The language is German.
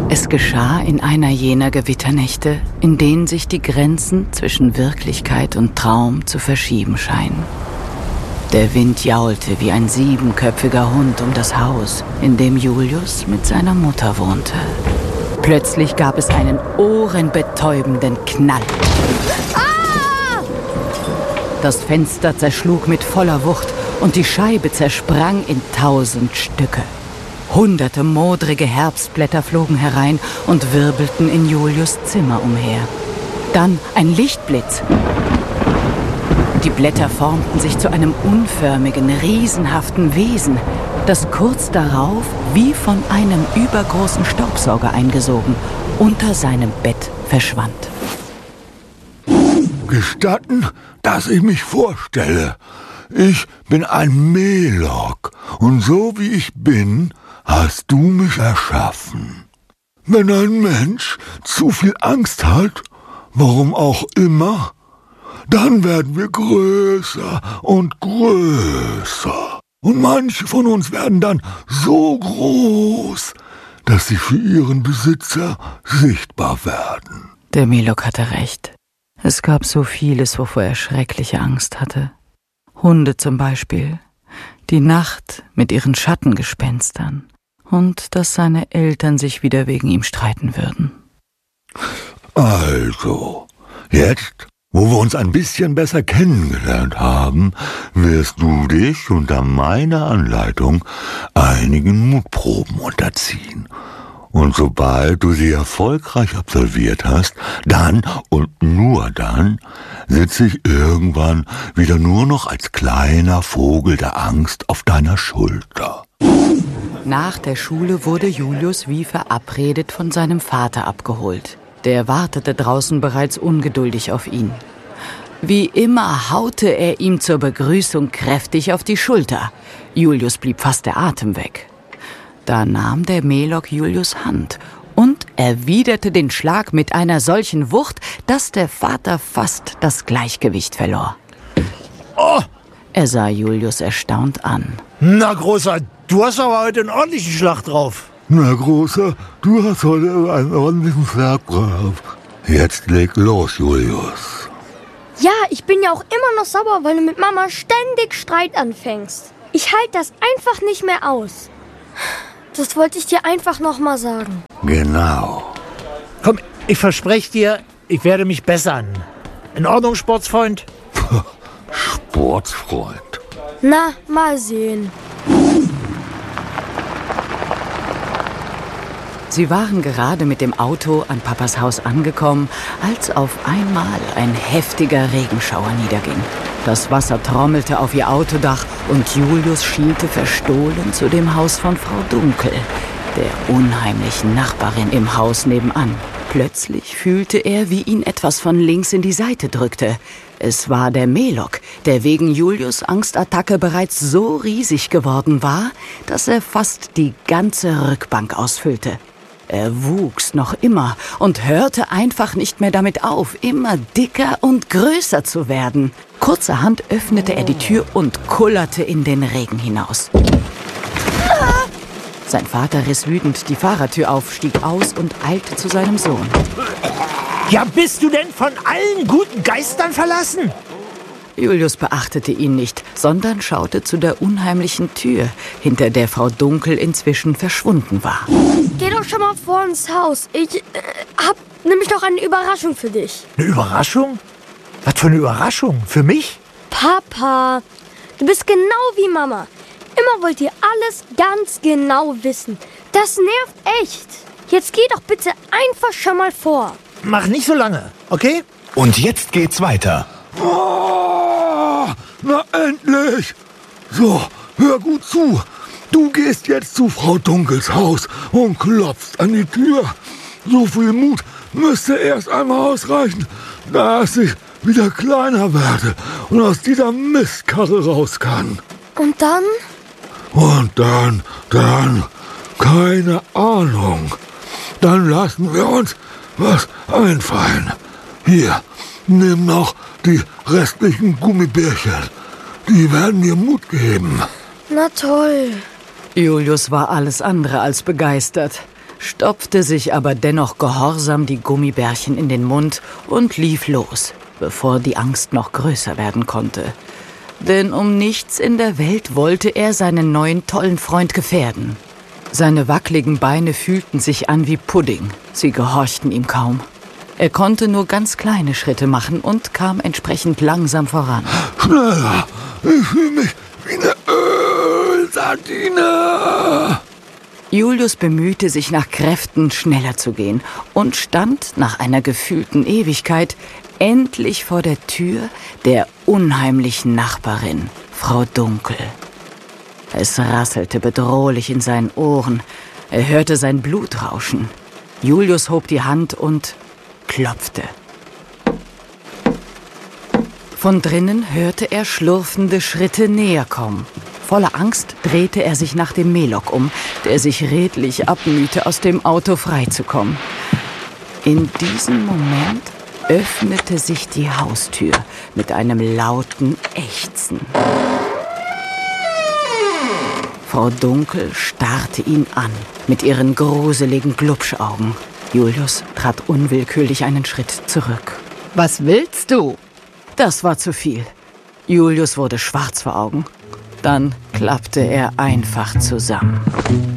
Es geschah in einer jener Gewitternächte, in denen sich die Grenzen zwischen Wirklichkeit und Traum zu verschieben scheinen. Der Wind jaulte wie ein 7-köpfiger Hund um das Haus, in dem Julius mit seiner Mutter wohnte. Plötzlich gab es einen ohrenbetäubenden Knall. Ah! Das Fenster zerschlug mit voller Wucht und die Scheibe zersprang in 1000 Stücke. Hunderte modrige Herbstblätter flogen herein und wirbelten in Julius' Zimmer umher. Dann ein Lichtblitz. Die Blätter formten sich zu einem unförmigen, riesenhaften Wesen, das kurz darauf, wie von einem übergroßen Staubsauger eingesogen, unter seinem Bett verschwand. Gestatten, dass ich mich vorstelle. Ich bin ein Melok und so wie ich bin, hast du mich erschaffen. Wenn ein Mensch zu viel Angst hat, warum auch immer, dann werden wir größer und größer. Und manche von uns werden dann so groß, dass sie für ihren Besitzer sichtbar werden. Der Melok hatte recht. Es gab so vieles, wovor er schreckliche Angst hatte. Hunde zum Beispiel, die Nacht mit ihren Schattengespenstern und dass seine Eltern sich wieder wegen ihm streiten würden. Also, jetzt, wo wir uns ein bisschen besser kennengelernt haben, wirst du dich unter meiner Anleitung einigen Mutproben unterziehen. Und sobald du sie erfolgreich absolviert hast, dann und nur dann sitze ich irgendwann wieder nur noch als kleiner Vogel der Angst auf deiner Schulter. Nach der Schule wurde Julius wie verabredet von seinem Vater abgeholt. Der wartete draußen bereits ungeduldig auf ihn. Wie immer haute er ihm zur Begrüßung kräftig auf die Schulter. Julius blieb fast der Atem weg. Da nahm der Melok Julius' Hand und erwiderte den Schlag mit einer solchen Wucht, dass der Vater fast das Gleichgewicht verlor. Oh! Er sah Julius erstaunt an. Na, Großer, du hast aber heute einen ordentlichen Schlag drauf. Na, Großer, du hast heute einen ordentlichen Schlag drauf. Jetzt leg los, Julius. Ja, ich bin ja auch immer noch sauer, weil du mit Mama ständig Streit anfängst. Ich halte das einfach nicht mehr aus. Das wollte ich dir einfach noch mal sagen. Genau. Komm, ich verspreche dir, ich werde mich bessern. In Ordnung, Sportsfreund? Sportsfreund. Na, mal sehen. Sie waren gerade mit dem Auto an Papas Haus angekommen, als auf einmal ein heftiger Regenschauer niederging. Das Wasser trommelte auf ihr Autodach und Julius schielte verstohlen zu dem Haus von Frau Dunkel, der unheimlichen Nachbarin im Haus nebenan. Plötzlich fühlte er, wie ihn etwas von links in die Seite drückte. Es war der Melok, der wegen Julius' Angstattacke bereits so riesig geworden war, dass er fast die ganze Rückbank ausfüllte. Er wuchs noch immer und hörte einfach nicht mehr damit auf, immer dicker und größer zu werden. Kurzerhand öffnete er die Tür und kullerte in den Regen hinaus. Sein Vater riss wütend die Fahrertür auf, stieg aus und eilte zu seinem Sohn. Ja, bist du denn von allen guten Geistern verlassen? Julius beachtete ihn nicht, sondern schaute zu der unheimlichen Tür, hinter der Frau Dunkel inzwischen verschwunden war. Geh doch schon mal vor ins Haus. Ich hab nämlich noch eine Überraschung für dich. Eine Überraschung? Was für eine Überraschung? Für mich? Papa, du bist genau wie Mama. Immer wollt ihr alles ganz genau wissen. Das nervt echt. Jetzt geh doch bitte einfach schon mal vor. Mach nicht so lange, okay? Und jetzt geht's weiter. Oh, na endlich! So, hör gut zu. Du gehst jetzt zu Frau Dunkels Haus und klopfst an die Tür. So viel Mut müsste erst einmal ausreichen, dass ich wieder kleiner werde und aus dieser Mistkarre raus kann. Und dann? Und dann, keine Ahnung. Dann lassen wir uns was einfallen. Hier, nimm noch die restlichen Gummibärchen. Die werden dir Mut geben. Na toll. Julius war alles andere als begeistert. stopfte sich aber dennoch gehorsam die Gummibärchen in den Mund und lief los, bevor die Angst noch größer werden konnte. Denn um nichts in der Welt wollte er seinen neuen tollen Freund gefährden. Seine wackeligen Beine fühlten sich an wie Pudding. Sie gehorchten ihm kaum. Er konnte nur ganz kleine Schritte machen und kam entsprechend langsam voran. Schneller! Ich fühle mich wie eine Ölsardine! Julius bemühte sich nach Kräften, schneller zu gehen und stand nach einer gefühlten Ewigkeit endlich vor der Tür der unheimlichen Nachbarin, Frau Dunkel. Es rasselte bedrohlich in seinen Ohren. Er hörte sein Blut rauschen. Julius hob die Hand und klopfte. Von drinnen hörte er schlurfende Schritte näher kommen. Voller Angst drehte er sich nach dem Melok um, der sich redlich abmühte, aus dem Auto freizukommen. In diesem Moment öffnete sich die Haustür mit einem lauten Ächzen. Frau Dunkel starrte ihn an mit ihren gruseligen Glubschaugen. Julius trat unwillkürlich einen Schritt zurück. Was willst du? Das war zu viel. Julius wurde schwarz vor Augen. Dann klappte er einfach zusammen.